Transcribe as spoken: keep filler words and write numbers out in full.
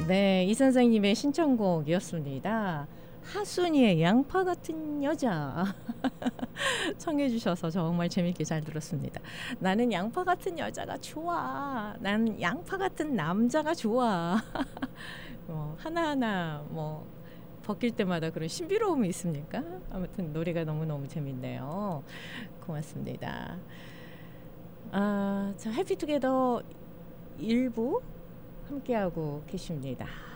네, 이 선생님의 신청곡이었습니다. 하순이의 양파 같은 여자 청해 주셔서 정말 재밌게 잘 들었습니다. 나는 양파 같은 여자가 좋아. 난 양파 같은 남자가 좋아. 뭐 하나하나 뭐 벗길 때마다 그런 신비로움이 있습니까? 아무튼 노래가 너무너무 재밌네요. 고맙습니다. 아, 자, 해피투게더 일부 함께하고 계십니다.